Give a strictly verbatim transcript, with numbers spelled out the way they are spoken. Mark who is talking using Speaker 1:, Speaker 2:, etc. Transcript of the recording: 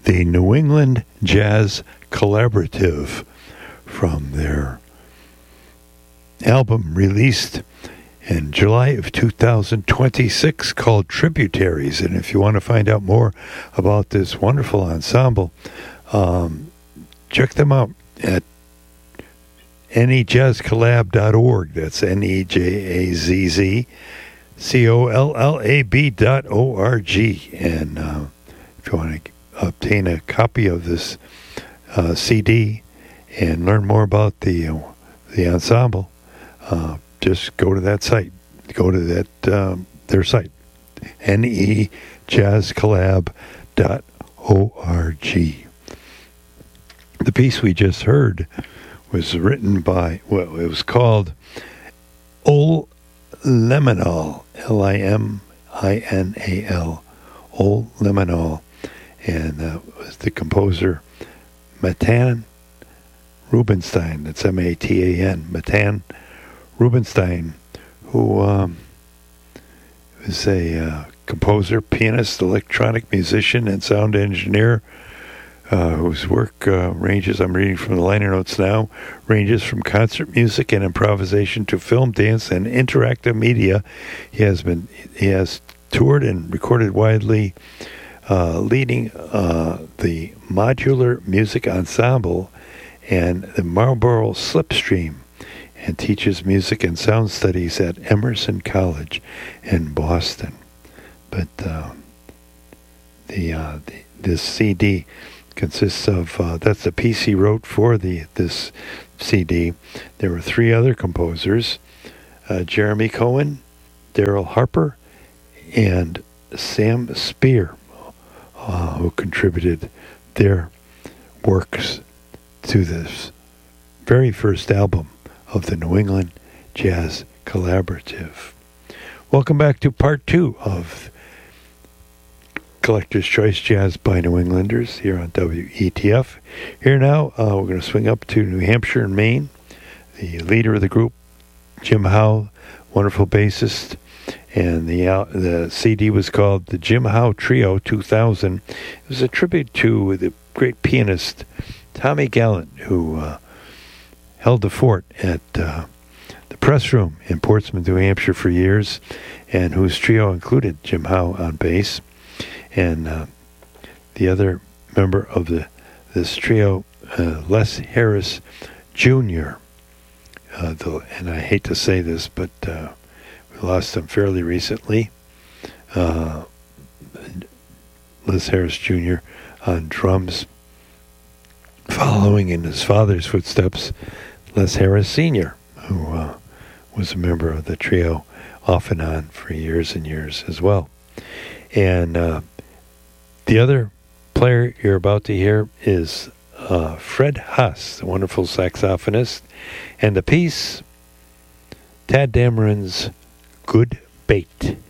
Speaker 1: the New England Jazz Collaborative from their album released in July of two thousand twenty-six called Tributaries. And if you want to find out more about this wonderful ensemble, um, check them out at N E jazz collab dot org. That's N E J A Z Z C O L L A B dot O R G. And uh, if you want to obtain a copy of this uh, C D and learn more about the uh, the ensemble, uh, just go to that site. Go to that um, their site, N E jazz collab dot org. The piece we just heard was written by, well, it was called Ol Liminal, L I M I N A L, Ol Liminal, and uh, was the composer Matan Rubinstein. That's M A T A N, Matan Rubinstein, who um, is a uh, composer, pianist, electronic musician, and sound engineer, uh, whose work uh, ranges, I'm reading from the liner notes now, ranges from concert music and improvisation to film, dance, and interactive media. He has been, he has toured and recorded widely, uh, leading uh, the Modular Music Ensemble and the Marlboro Slipstream, and teaches music and sound studies at Emerson College in Boston. But uh, the, uh, the this C D consists of, uh, that's the piece he wrote for the this C D. There were three other composers, uh, Jeremy Cohen, Daryl Harper, and Sam Spear, uh, who contributed their works to this very first album of the New England Jazz Collaborative. Welcome back to part two of Collector's Choice Jazz by New Englanders here on W E T F. Here now, uh, we're going to swing up to New Hampshire and Maine. The leader of the group, Jim Howe, wonderful bassist, and the uh, the C D was called the Jim Howe Trio two thousand. It was a tribute to the great pianist Tommy Gallant, who uh, held the fort at uh, the Press Room in Portsmouth, New Hampshire for years, and whose trio included Jim Howe on bass. And uh, the other member of the this trio, uh, Les Harris Junior Uh, the, and I hate to say this, but uh, we lost him fairly recently. Uh, Les Harris Junior on drums, following in his father's footsteps, Les Harris Senior, who uh, was a member of the trio off and on for years and years as well. And uh, the other player you're about to hear is uh, Fred Haas, the wonderful saxophonist, and the piece, Tadd Dameron's Good Bait.